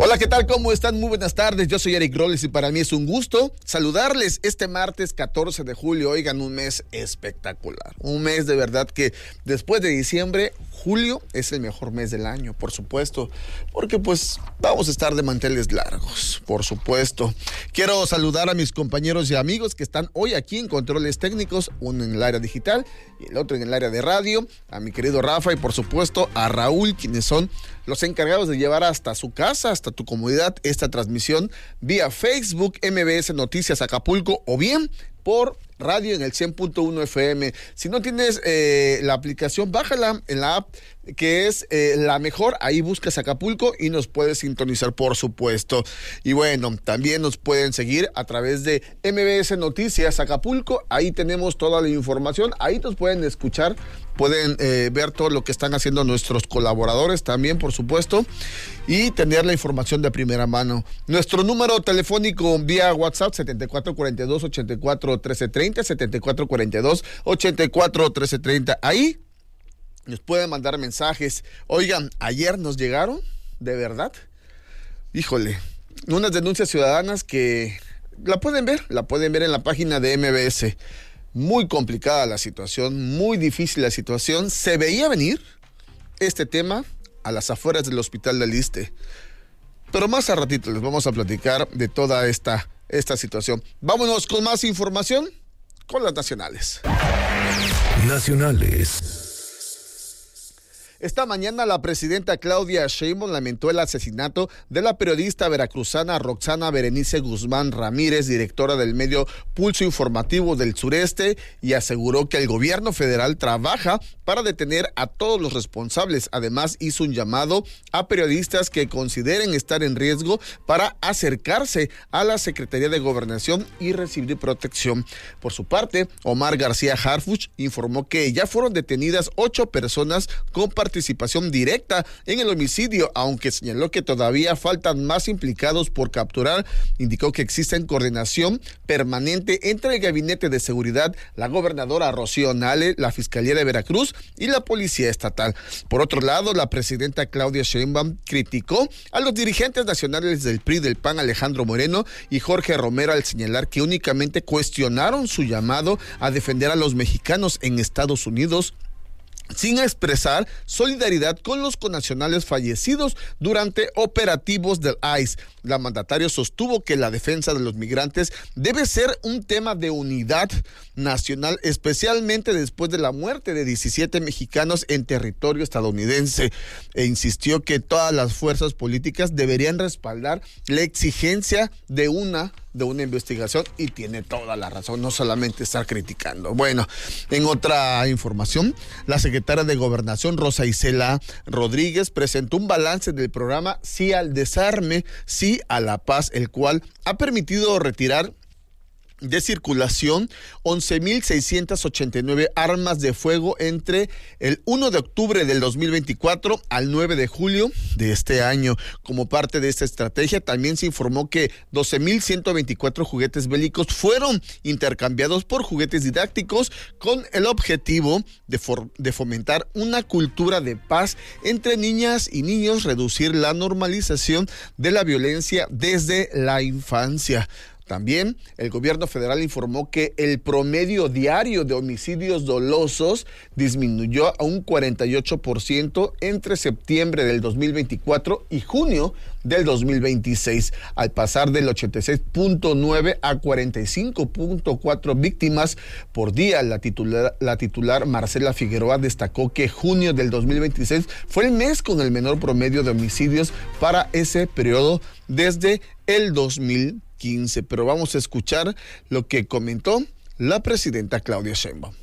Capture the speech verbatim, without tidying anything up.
Hola, ¿qué tal? ¿Cómo están? Muy buenas tardes. Yo soy Eric Robles y para mí es un gusto saludarles este martes catorce de julio. Oigan, un mes espectacular. Un mes de verdad que después de diciembre, julio es el mejor mes del año, por supuesto. Porque pues vamos a estar de manteles largos, por supuesto. Quiero saludar a mis compañeros y amigos que están hoy aquí en Controles Técnicos, uno en el área digital y el otro en el área de radio. A mi querido Rafa y por supuesto a Raúl, quienes son los encargados de llevar hasta su casa, hasta tu comodidad, esta transmisión vía Facebook, M B S Noticias Acapulco o bien por radio en el cien punto uno F M. Si no tienes eh, la aplicación, bájala en la app que es eh, la mejor. Ahí buscas Acapulco y nos puedes sintonizar, por supuesto. Y bueno, también nos pueden seguir a través de M B S Noticias Acapulco. Ahí tenemos toda la información. Ahí nos pueden escuchar, pueden eh, ver todo lo que están haciendo nuestros colaboradores también, por supuesto, y tener la información de primera mano. Nuestro número telefónico vía WhatsApp setenta y cuatro cuarenta y dos ochenta y cuatro trece treinta, setenta y cuatro cuarenta y dos ochenta y cuatro trece treinta. Ahí nos pueden mandar mensajes. Oigan, ayer nos llegaron, de verdad, híjole, unas denuncias ciudadanas que la pueden ver, la pueden ver en la página de M B S. Muy complicada la situación, muy difícil la situación. Se veía venir este tema a las afueras del Hospital del Iste. Pero más a ratito les vamos a platicar de toda esta, esta situación. Vámonos con más información con las nacionales. Nacionales. Esta mañana la presidenta Claudia Sheinbaum lamentó el asesinato de la periodista veracruzana Roxana Berenice Guzmán Ramírez, directora del medio Pulso Informativo del Sureste, y aseguró que el gobierno federal trabaja para detener a todos los responsables. Además, hizo un llamado a periodistas que consideren estar en riesgo para acercarse a la Secretaría de Gobernación y recibir protección. Por su parte, Omar García Harfuch informó que ya fueron detenidas ocho personas con participación participación directa en el homicidio, aunque señaló que todavía faltan más implicados por capturar. Indicó que existe coordinación permanente entre el Gabinete de Seguridad, la gobernadora Rocío Nale, la Fiscalía de Veracruz y la Policía Estatal. Por otro lado, la presidenta Claudia Sheinbaum criticó a los dirigentes nacionales del P R I, del P A N, Alejandro Moreno y Jorge Romero, al señalar que únicamente cuestionaron su llamado a defender a los mexicanos en Estados Unidos, sin expresar solidaridad con los connacionales fallecidos durante operativos del I C E. La mandataria sostuvo que la defensa de los migrantes debe ser un tema de unidad nacional, especialmente después de la muerte de diecisiete mexicanos en territorio estadounidense, e insistió que todas las fuerzas políticas deberían respaldar la exigencia de una de una investigación, y tiene toda la razón, no solamente estar criticando. Bueno, en otra información, la secretaria de Gobernación, Rosa Isela Rodríguez, presentó un balance del programa Sí al Desarme, Sí a la Paz, el cual ha permitido retirar de circulación once mil seiscientas ochenta y nueve armas de fuego entre el primero de octubre del dos mil veinticuatro al nueve de julio de este año. Como parte de esta estrategia, también se informó que doce mil ciento veinticuatro juguetes bélicos fueron intercambiados por juguetes didácticos con el objetivo de, for- de fomentar una cultura de paz entre niñas y niños, reducir la normalización de la violencia desde la infancia. También el gobierno federal informó que el promedio diario de homicidios dolosos disminuyó a un cuarenta y ocho por ciento entre septiembre del dos mil veinticuatro y junio del dos mil veintiséis, al pasar del ochenta y seis punto nueve a cuarenta y cinco punto cuatro víctimas por día. La titular, la titular Marcela Figueroa destacó que junio del dos mil veintiséis fue el mes con el menor promedio de homicidios para ese periodo desde el dos mil quince. Pero vamos a escuchar lo que comentó la presidenta Claudia Sheinbaum.